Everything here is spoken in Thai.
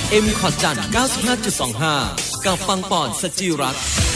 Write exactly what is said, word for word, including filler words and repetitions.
เอ็ม คอร์ดจันทร์ เก้าสิบห้าจุดสองห้า กับปังปอนสจิรัตน์